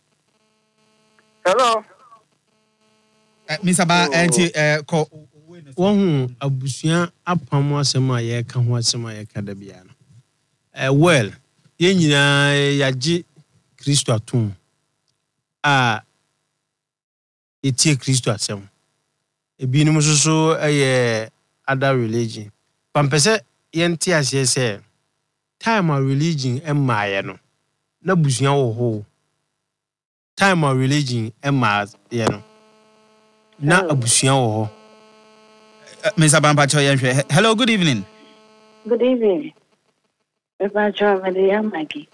D: Hello.
A: Eh, Mister Ba enti eh ko
C: won abusua apam asem a ye ka ho asem a ye ka da bia no eh well ye nyina yaji Kristo atum a etie Kristo asem ebinum soso eh other religion pampese ye nti ase se time of religion emma ye no na busua wo ho time of religion emma ye no na abusua wo ho.
A: Mister Bampacho yenhwe. Hello, good evening.
E: Good evening. Bampacho Maria Maggie.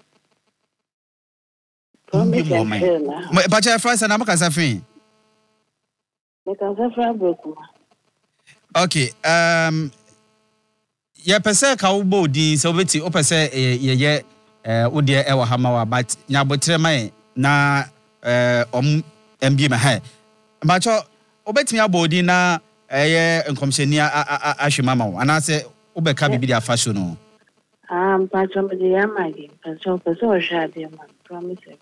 E: Promise and fail.
A: Bampacho France na makasa fin.
E: Makasa fra broku.
A: Okay, um ye pese ka wo bo din se obeti o pese ye ye eh wo de e wa hama but nya botre mai na eh om mbie ma ha. Bampacho obeti ya bo din na eh enkomsheni ahwema ma wo anase obeka bibi dia fa show no.
E: Ah, Bampacho Maria Maggie. Bampacho pese o shade man. Promise.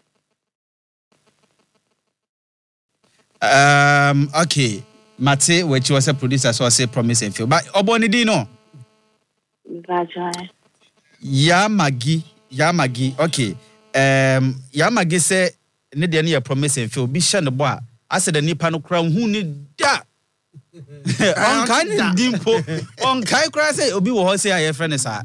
A: Um okay. Mate, which was a producer, so I say promise and feel. But Oboni Dino. Ya Magi, Ya Magi. Okay. Um, Ya Magi say, need any promise and feel. Be sure the boy. I said the Nipano crown who need that. On kind of dimpo. On Kai Cry say, Obi will say, I have friends.
B: Oh,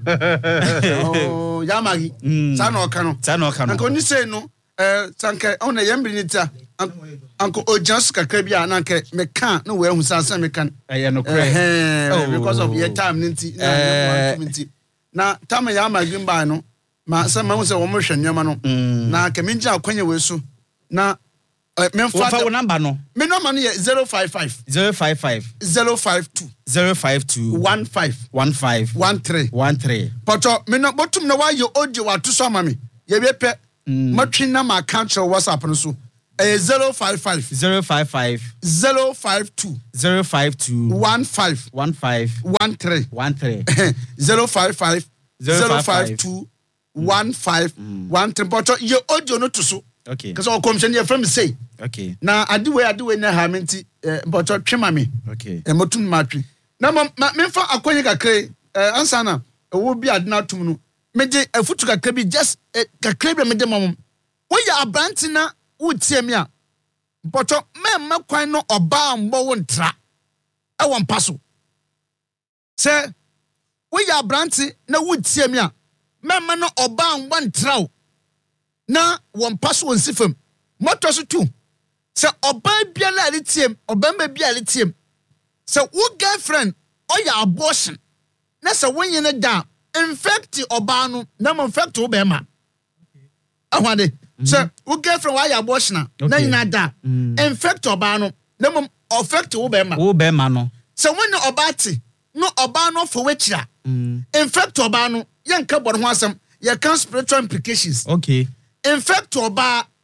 B: Ya Magi. Sano Cano.
A: Sano Cano.
B: And when you say no, uh, Sanka on a Yambinita. Uncle Ojas Kakabia and Uncle McCann, no way who sounds McCann. I am no crazy because of your time, Ninty. Now, Tamayama Gimbano, my son was a woman, Yamano. Now, Kaminja, Quenya Wilson. Now, Memphis number no. Me no money zero five five
A: zero five five
B: zero five two
A: zero five two
B: one five
A: one five
B: one three
A: one three.
B: But me no bottom no why you audio wa to so mami. Ye be pe matwi na ma account WhatsApp no so. Eh zero five five
A: zero five five
B: zero five two
A: zero five two
B: one five
A: one five
B: one three
A: one three
B: zero five five zero five two one five one three. But your audio no to so.
A: Okay.
B: Because our commission here from say.
A: Okay.
B: Now I do I do na ha menti but twema me.
A: Okay.
B: E motum matwi. Na me fa akonye kakre ansa na e wo bi adna tum no. Meje afutu kakra bi just kakra bi meje mom. Wo ya abranti na wo tie me a. But me ma kwan no oba mbo wo ntra. E won paso. Se wo ya abranti na wo tie me a. Me ma no oba mbo ntra o. Na won paso won sifam. Moto so tu. Se oba bia na ali tiem, oba ma bia ali tiem. Se wo girlfriend oya abortion. Na se won yin da infect oba no, na mo infect wo be ma. Ahwade. Se wo girlfriend wa ya abortion na yin da infect oba no, na mo affect wo be ma.
A: Wo be ma no.
B: Se won oba ti, no oba no for wechira. Infect oba no, yen ka bor ho asem, ye can spiritual implications.
A: Okay.
B: Infect oba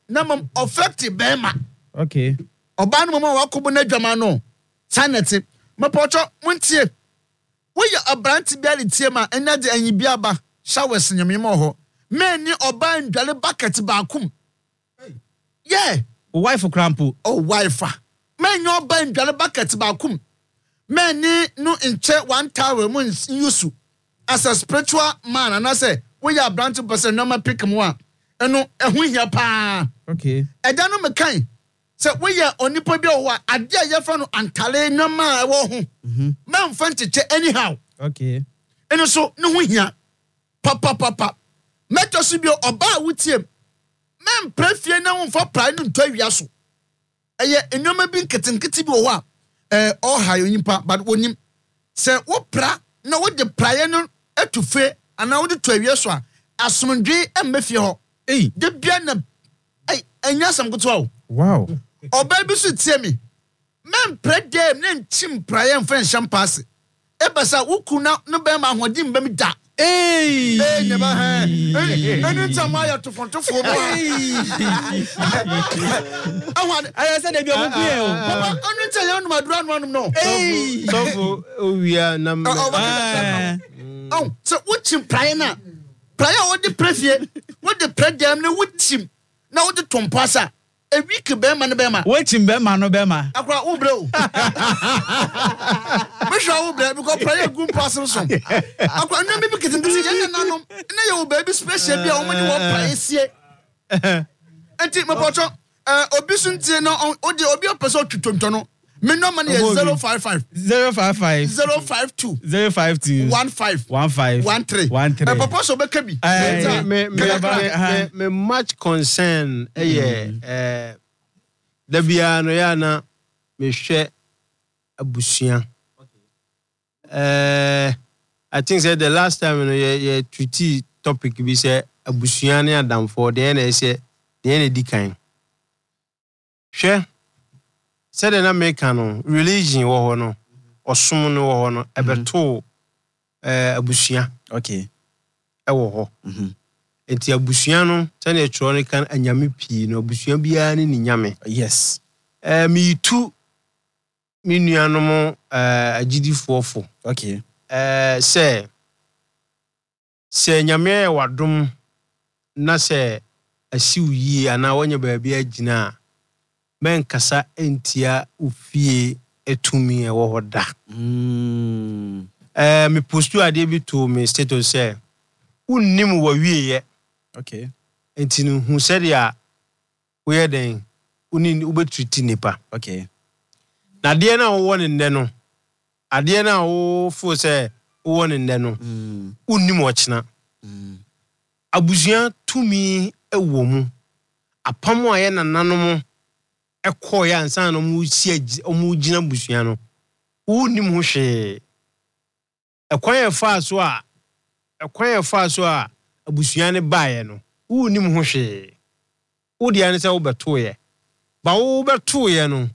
B: na mom affect bema
A: Okay.
B: oba no mama wakobo na dwama no sanete mapocho montie we ya abranti bia le tie ma enya de anyi bia ba showers nyamemo ho me ni oba ndwale bucket ba akum yeah
A: Wife crampo.
B: oh wife me ni oba ndwale bucket ba akum me ni no nche one tower mu yusu as a spiritual man and I say we ya abranti person no ma pick mo a eno ehu hia pa
A: Okay.
B: Eja no mekan se we ya onipa bi o wa ade a ye fra no antale nyama e wo ho
A: Mhm.
B: man fancheche anyhow
A: Okay.
B: eno so ne ho hia papa papa meto so bi oba a wutiem men prefie na wo fa pra no nto awia so eye enyoma bi nketenkete bi o ho a eh o ha onipa but wonim se wo pra na wo de praye no atufe ana wo de to awia so a asomdwe emmefie ho
A: Hey.
B: de bia na ai enya sam goto a
A: Wow.
B: oba bi so tie mi men pra dem na nchim praye mfa nhyam paase e basa wuku na no be ma hodim be mi da
A: Hey.
B: eh nyaba ha eni tama ya to fontofo mo awan
A: I said they be on
B: papa oni tell you no madura no no no
A: Hey.
C: So for owia na me.
A: Ah.
B: oh so wuchim praye na praye wo de prefie wo de predem na wuchim na wo de tompasa a week be ma ne be ma
A: Waiting be man no be ma.
B: akwa wo bre o me sha wo bre because prayer gum pastor so akwa na me bi kitin kitin yan na no na ye wo baby special bi a wo me wo prayer sie enti me pocho eh obi suntie no o de obi opeso twutonto no me no man is zero five five
A: Zero five five.
B: zero five two
A: Zero five two.
B: one five
A: One five.
B: one three
A: One three.
B: e papa so be ka bi
A: Eh,
C: me me me me much concern eh eh da bia no ya na me hwɛ abusuan eh I think say the last time you know ye ye treaty topic bi say abusuan ne adamfo de na say de na dikan hwɛ say the na make no religion wo ho no osom no wo ho no ebeto eh abusuan
A: Okay.
C: e wo ho
A: Mhm.
C: enti abusua no tane etro ne kan anyame pii no abusua bia ne ni nyame
A: Yes.
C: eh mi tu mi nuanom eh agidifofo
A: Okay.
C: eh se se nyame wadom na se asiw yi ana wonye baabi agina men kasa entia ufie etumi e wo hoda
A: Mm.
C: eh mi postu ade bi to me status se unnim wa wieye
A: Okay.
C: enti no hu sɛde a woyɛ den uni ubetreat nipa
A: Okay.
C: na deɛ na wo ne ndɛ no adeɛ na wo fo sɛ wo ne ndɛ no
A: Mm.
C: unnim ɔkyena
A: Mm.
C: abusua tumi ɛwɔ mu apam a yɛ nananom ɛkɔ yɛ ansa na mu si ɔmu gyina busua no unnim ho hwee ɛkwan yɛ fa so a ɛkwan yɛ fa so a abusua ne baeɛ no unnim ho hwee wo dia ne sɛ wo bɛtoyɛ ba wo bɛtoyɛ no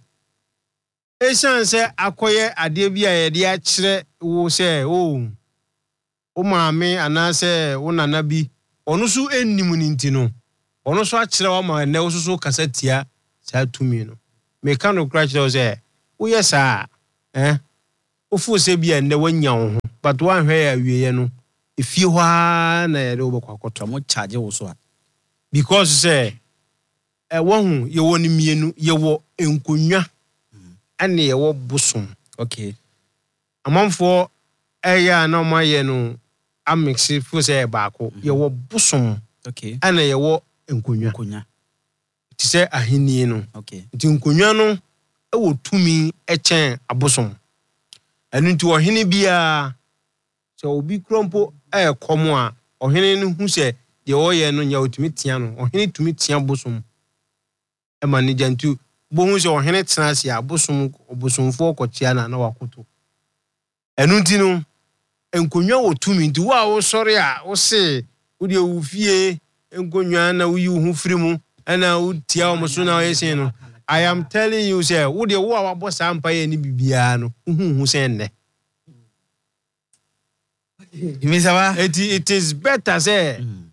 C: esian sɛ akɔyɛ adeɛ bi a yɛde akyerɛ wo sɛ o wo maame anaasɛ wo nana bi ɔno so ennim ne nti no ɔno so akyerɛ wo ma ɛnɛ wo so kasa tia saa tumi no meka no kora kyerɛ wo sɛ woyɛ saa eh wofo sɛ bi a ɛnɛ wanya wo ho but woanhwɛ yɛ awieɛ no efie hɔ a na yɛde wo bɛkɔ akɔtɔ
A: Mo charge wo so.
C: because say e wohu ye wo ni mienu ye wo enkonwa ane ye wo bosom
A: Okay.
C: amanfo eya na ma ye no amixi fu say baako ye wo bosom
A: Okay.
C: ane ye wo enkonwa
A: Konya.
C: ti say ahini no
A: Okay.
C: ti enkonwa no e wo tumi e chen abosom enu ti ohene bia so obi krompo e komo a ohene no hu say de oye no nya otumi tia no ohene tumi tia bosom e mani jantu bo hu se ohene tena ase a bosom bosomfo kotia na na wakoto enu ti no enkonwa otumi nti wo a wo sori a wo se wo de wo fie enkonwa na wo yi hu firi mu ana wo tia wo so na wo yesen no I am telling you say wo de wo a wabo sa mpa ye ni bibia no hu hu se nne
A: You mean ça va?
C: it, it is better say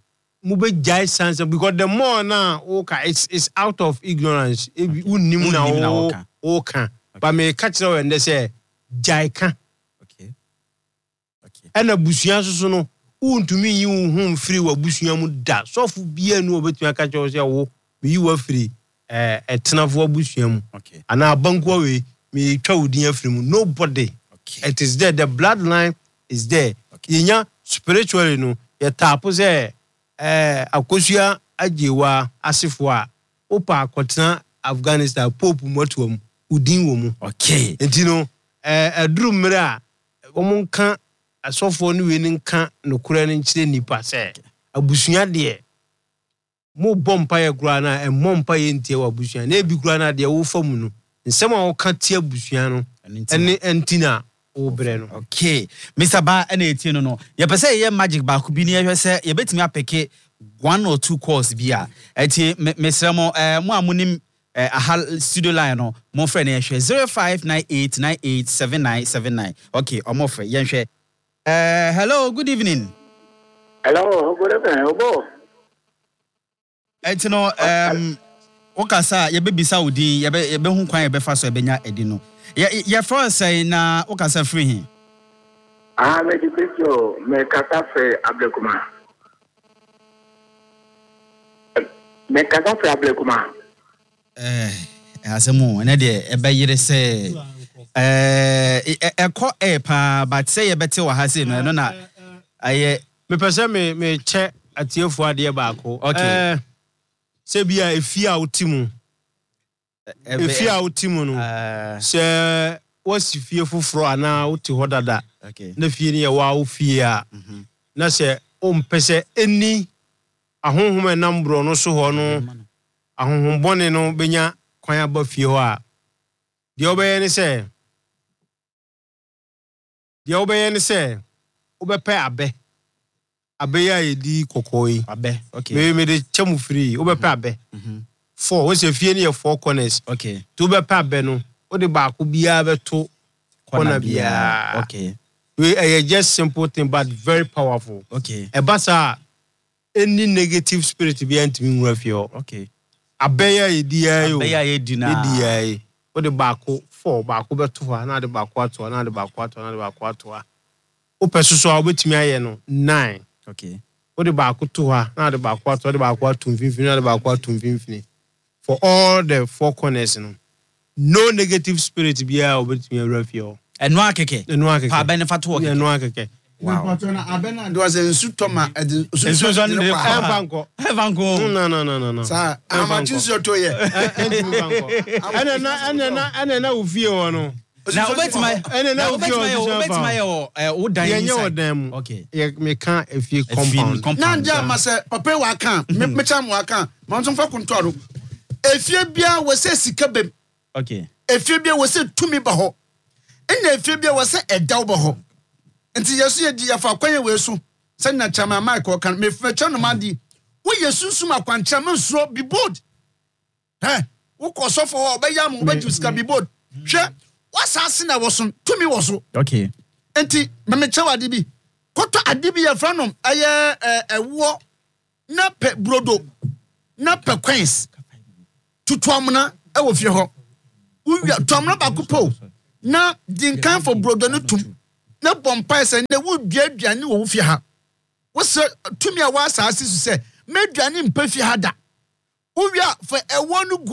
C: mube jai sense because the more now okay it's it's out of ignorance unnim na o o kan but me catch you and they say jai kan
A: okay okay
C: and abusua so no untumi yi hu free wa abusua mu da so fu bia nu obetumi catch you say wo me yi wa free eh etenafo abusua mu
A: okay
C: ana abanko we me twa odin afiri mu nobody
A: okay
C: it is there the bloodline is there okay. Yenya spiritually no ye tapo say eh akosua ajewa asifo a opa akotena Afghanistan pope motuom udin wo mu
A: okay
C: enti no eh aduru mmere a omunka asofo no we nka nokura ne nkire nipa se abusua de mo bompa ye kura na e mompa ye ntie wa abusua na ebi kura na de wo famu no nsem a wo ka tie abusua no ene entina o bre no
A: okay Mister Ba ene etie no no ye pese ye magic ba ku bi ne ye hwese ye betimi apeke one or two calls bia eti mesra mo eh mo amunim eh aha studio line no mo friend ye hwe zero five nine eight nine eight seven nine seven nine okay o mo friend ye hwe eh hello good evening
D: Hello, good evening, Obo.
A: eti no um okasa ye bebisa odi ye be ye be hu kwan ye be fa so ye benya edi no ye ye for say na okasa free hin
D: Ah, me di picture, me katafe Abdekuma. Me katafe Abdekuma.
A: eh asemu ene de e be yire se eh e ko e pa but say ye bete wa ha se no no na aye
C: me pese me me che atiefo ade ba ko
A: okay
C: eh se bia efia otimu efia otimu no
A: uh
C: se wasi fie foforo ana oti hodada
A: okay
C: na fie ne ye wa wo fie a na se o mpese eni ahonhom enambro no so ho no ahonhom bone no benya kwan aba fie ho a de obeye ne se de obeye ne se obepe abe abe ya edi kokoi
A: abe okay
C: me me de chemu free obepe abe
A: mhm
C: four we se fie ne ye four corners
A: okay
C: to bepe abe no o de ba ko bia beto corner bia
A: okay
C: we are just simple thing but very powerful
A: okay
C: e basa any negative spirit be antimi nwura fie o
A: okay
C: abe ya edi ya yo
A: abe ya edi na
C: edi ya o de ba ko four ba ko beto ha na de ba ko ato na de ba ko ato na de ba ko ato ha o pesuso a obetimi aye no nine
A: okay
C: o de ba ko to ha na de ba ko ato de ba ko ato mfimfini na de ba ko ato mfimfini for all the four corners no no negative spirit bia obetimi awura fie o
A: eno akeke
C: eno akeke
A: pa benefit work
C: eno akeke
A: wow
B: na abena do was ensu toma
A: ensu so ne
C: e banko
A: e banko
C: no no no no no
B: sa amachinso to ye
C: entimi banko ana na ana na ana na ufie wo no
A: na obetima
C: ene na ufie wo
A: obetima ye o dan
C: ye nye wo
A: inside
C: dan mu
A: okay
C: ye me kan efie compound
B: na ndia mase papa wa kan me cham wa kan ma nso fa kontoro efie bia wo se sika bem
A: okay
B: efie bia wo se tumi ba ho ina efie bia wo se edaw ba ho nti yesu ye di afa kwanye we so se na chama Michael kan me fa cha no madi wo yesu sum akwancha me nso be bold eh wo ko so fo obeyam obaju sika be bold hwe wasase na wo so tumi wo so
A: okay
B: enti me cha wade bi koto ade bi ya fra no aye ewo na pe brodo na pe queens tutuamna e wo fie ho wo tuamna ba kupo na dinkan for brodo no tum na bompa se na wo duaduane wo fie ha wo se tumi a wasase su se me duane mpa fie ha da wo wia for ewo no